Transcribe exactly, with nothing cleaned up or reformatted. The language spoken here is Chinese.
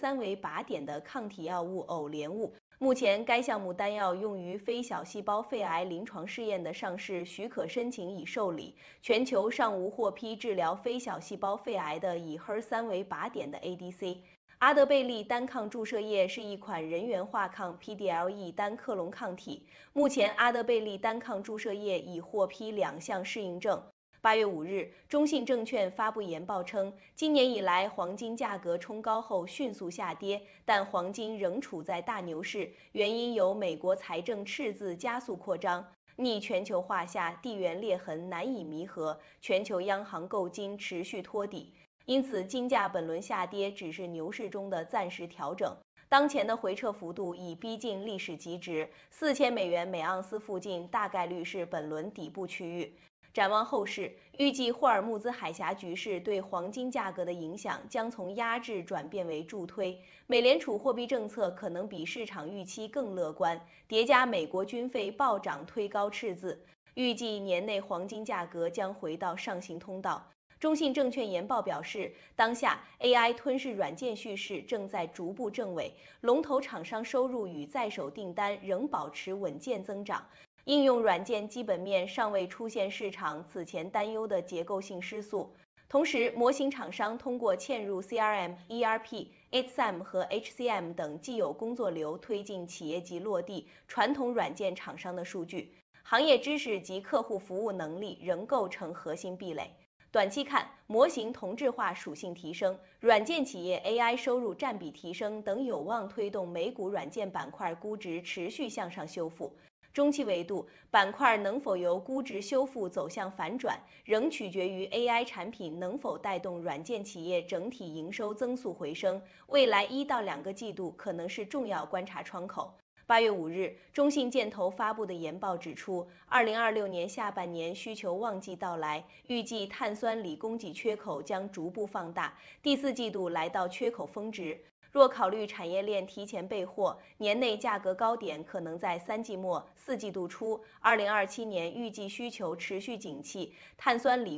三维靶点的抗体药物偶联物。目前，该项目单药用于非小细胞肺癌临床试验的上市许可申请已受理，全球尚无获批治疗非小细胞肺癌的以 H E R 三维靶点的 A D C。阿德贝利单抗注射液是一款人源化抗 P D L E 单克隆抗体，目前阿德贝利单抗注射液已获批两项适应症。八月五日，中信证券发布研报称，今年以来黄金价格冲高后迅速下跌，但黄金仍处在大牛市，原因有美国财政赤字加速扩张。逆全球化下，地缘裂痕难以弥合，全球央行购金持续托底，因此金价本轮下跌只是牛市中的暂时调整。当前的回撤幅度已逼近历史极值，四千美元每盎司附近大概率是本轮底部区域。展望后市，预计霍尔木兹海峡局势对黄金价格的影响将从压制转变为助推。美联储货币政策可能比市场预期更乐观，叠加美国军费暴涨推高赤字，预计年内黄金价格将回到上行通道。中信证券研报表示，当下 A I 吞噬软件叙事正在逐步正轨，龙头厂商收入与在手订单仍保持稳健增长。应用软件基本面尚未出现市场此前担忧的结构性失速，同时，模型厂商通过嵌入 C R M、E R P、H C M 和 H C M 等既有工作流推进企业级落地传统软件厂商的数据，行业知识及客户服务能力仍构成核心壁垒。短期看，模型同质化属性提升、软件企业 A I 收入占比提升等有望推动美股软件板块估值持续向上修复。中期维度，板块能否由估值修复走向反转，仍取决于 A I 产品能否带动软件企业整体营收增速回升。未来一到两个季度可能是重要观察窗口。八月五日，中信建投发布的研报指出，二零二六年下半年需求旺季到来，预计碳酸锂供给缺口将逐步放大，第四季度来到缺口峰值。若考虑产业链提前备货，年内价格高点可能在三季末、四季度初。二零二七年预计需求持续景气，碳酸锂